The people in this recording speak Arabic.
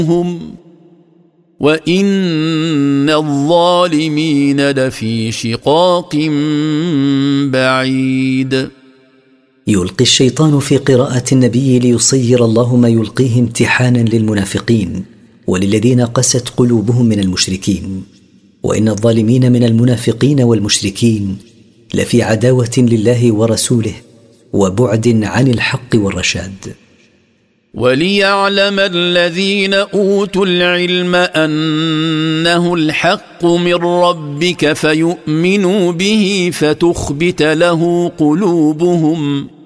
وإن الظالمين لفي شقاق بعيد. يلقي الشيطان في قراءة النبي ليصير الله ما يلقيه امتحانا للمنافقين وللذين قست قلوبهم من المشركين، وإن الظالمين من المنافقين والمشركين لفي عداوة لله ورسوله وبعد عن الحق والرشاد. وليعلم الذين أوتوا العلم أنه الحق من ربك فيؤمنوا به فتخبت له قلوبهم